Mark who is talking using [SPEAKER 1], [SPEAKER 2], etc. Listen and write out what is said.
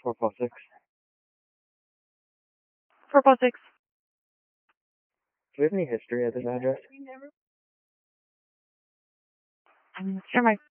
[SPEAKER 1] 446.
[SPEAKER 2] 446.
[SPEAKER 1] Do we have any history at this address?
[SPEAKER 2] Sure, Mike.